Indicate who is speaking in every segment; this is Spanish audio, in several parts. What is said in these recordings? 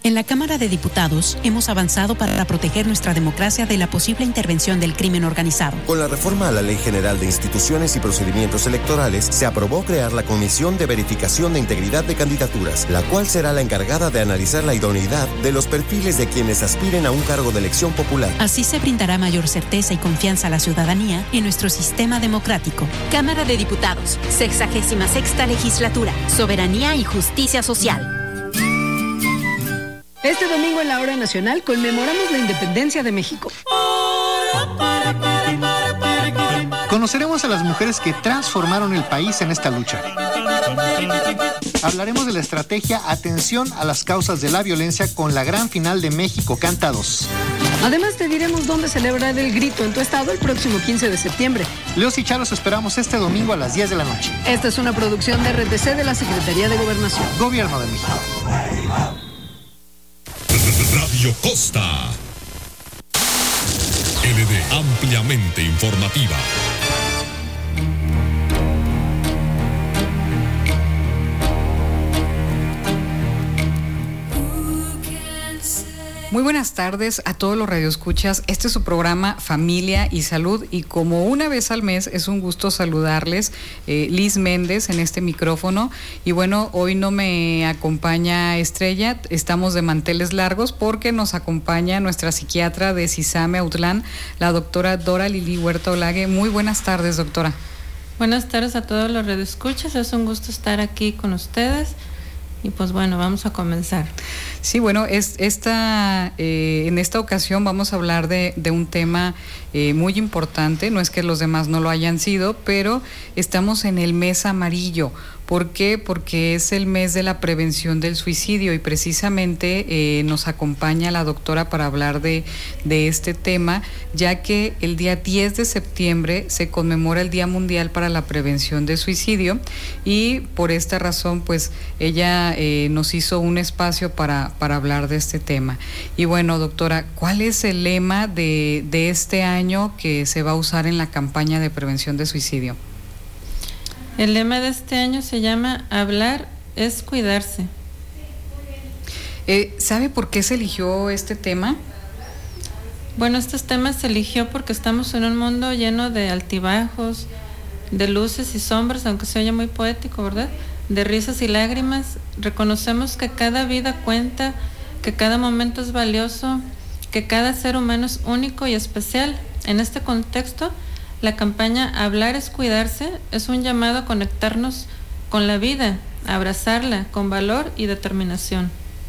Speaker 1: En la Cámara de Diputados hemos avanzado para proteger nuestra democracia de la posible intervención del crimen organizado.
Speaker 2: Con la reforma a la Ley General de Instituciones y Procedimientos Electorales, se aprobó crear la Comisión de Verificación de Integridad de Candidaturas, la cual será la encargada de analizar la idoneidad de los perfiles de quienes aspiren a un cargo de elección popular.
Speaker 1: Así se brindará mayor certeza y confianza a la ciudadanía en nuestro sistema democrático. Cámara de Diputados, 66ª Legislatura, Soberanía y Justicia Social.
Speaker 3: Este domingo en la Hora Nacional conmemoramos la independencia de México.
Speaker 4: Conoceremos a las mujeres que transformaron el país en esta lucha. Hablaremos de la estrategia Atención a las causas de la violencia con la gran final de México Canta 2.
Speaker 3: Además te diremos dónde celebrar el grito en tu estado el próximo 15 de septiembre.
Speaker 4: Leos y Charos esperamos este domingo a las 10 de la noche.
Speaker 3: Esta es una producción de RTC de la Secretaría de Gobernación.
Speaker 4: Gobierno de México.
Speaker 5: Radio Costa. LD ampliamente informativa.
Speaker 6: Muy buenas tardes a todos los radioescuchas. Este es su programa Familia y Salud y como una vez al mes es un gusto saludarles. Liz Méndez en este micrófono y bueno, hoy no me acompaña Estrella, estamos de manteles largos porque nos acompaña nuestra psiquiatra de Sisame Autlán, la doctora Dora Lili Huerta Olague. Muy buenas tardes, doctora.
Speaker 7: Buenas tardes a todos los radioescuchas, es un gusto estar aquí con ustedes. Y pues bueno, vamos a comenzar.
Speaker 6: Sí, bueno, en esta ocasión vamos a hablar de un tema muy importante. No es que los demás no lo hayan sido, pero estamos en el mes amarillo. ¿Por qué? Porque es el mes de la prevención del suicidio y precisamente nos acompaña la doctora para hablar de este tema, ya que el día 10 de septiembre se conmemora el Día Mundial para la Prevención del Suicidio y por esta razón pues ella nos hizo un espacio para hablar de este tema. Y bueno, doctora, ¿cuál es el lema de este año que se va a usar en la campaña de prevención de suicidio?
Speaker 7: El lema de este año se llama Hablar es cuidarse.
Speaker 6: ¿Sabe por qué se eligió este tema?
Speaker 7: Bueno, este tema se eligió porque estamos en un mundo lleno de altibajos, de luces y sombras, aunque se oye muy poético, ¿verdad? De risas y lágrimas. Reconocemos que cada vida cuenta, que cada momento es valioso, que cada ser humano es único y especial. En este contexto, la campaña Hablar es cuidarse es un llamado a conectarnos con la vida, a abrazarla con valor y determinación.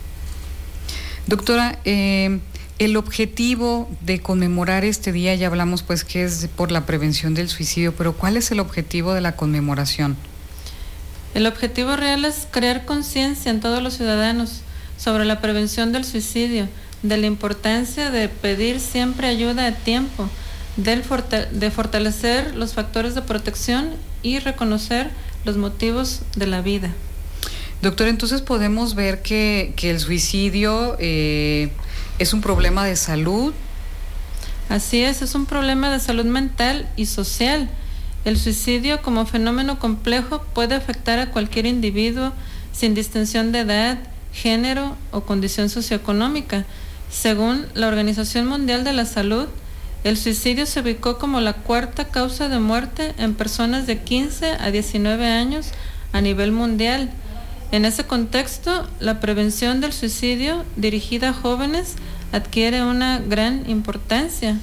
Speaker 6: Doctora, el objetivo de conmemorar este día, ya hablamos pues que es por la prevención del suicidio, pero ¿cuál es el objetivo de la conmemoración?
Speaker 7: El objetivo real es crear conciencia en todos los ciudadanos sobre la prevención del suicidio, de la importancia de pedir siempre ayuda a tiempo, de fortalecer los factores de protección y reconocer los motivos de la vida.
Speaker 6: Doctor, entonces podemos ver que el suicidio es un problema de salud.
Speaker 7: Así es un problema de salud mental y social. El suicidio como fenómeno complejo puede afectar a cualquier individuo sin distinción de edad, género o condición socioeconómica. Según la Organización Mundial de la Salud, el suicidio se ubicó como la cuarta causa de muerte en personas de 15 a 19 años a nivel mundial. En ese contexto, la prevención del suicidio dirigida a jóvenes adquiere una gran importancia.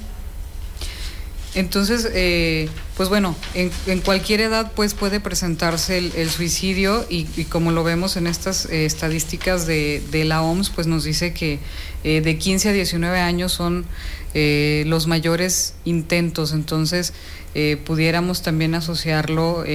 Speaker 6: Entonces, pues bueno, en cualquier edad pues puede presentarse el suicidio y como lo vemos en estas estadísticas de la OMS, pues nos dice que de 15 a 19 años son los mayores intentos. Entonces, pudiéramos también asociarlo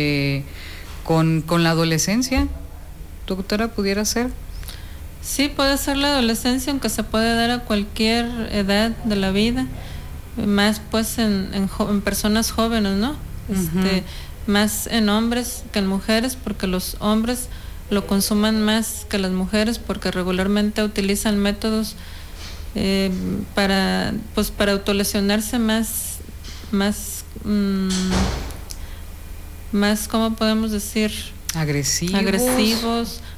Speaker 6: con la adolescencia. Doctora, ¿pudiera ser?
Speaker 7: Sí, puede ser la adolescencia, aunque se puede dar a cualquier edad de la vida. Más pues en personas jóvenes, ¿no? Uh-huh. Más en hombres que en mujeres, porque los hombres lo consuman más que las mujeres, porque regularmente utilizan métodos para autolesionarse más, ¿cómo podemos decir?
Speaker 6: Agresivos,